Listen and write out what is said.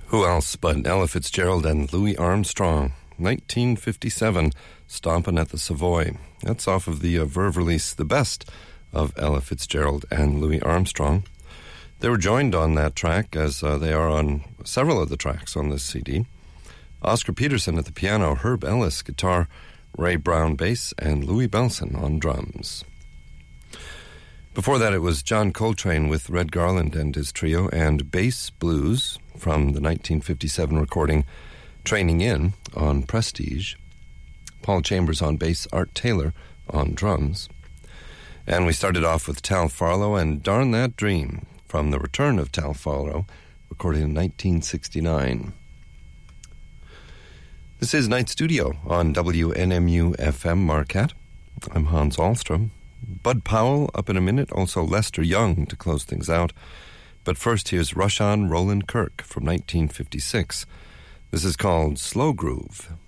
Who else but Ella Fitzgerald and Louis Armstrong? 1957, Stompin' at the Savoy. That's off of the Verve release, The Best of Ella Fitzgerald and Louis Armstrong. They were joined on that track, as they are on several of the tracks on this CD. Oscar Peterson at the piano, Herb Ellis guitar, Ray Brown bass, and Louis Bellson on drums. Before that, it was John Coltrane with Red Garland and his trio, and Bass Blues from the 1957 recording Training In on Prestige. Paul Chambers on bass, Art Taylor on drums. And we started off with Tal Farlow and Darn That Dream from the return of Tal Farlow, recorded in 1969. This is Night Studio on WNMU FM Marquette. I'm Hans Ahlstrom. Bud Powell up in a minute, also Lester Young to close things out. But first, here's Rushan Roland Kirk from 1956. This is called Slow Groove.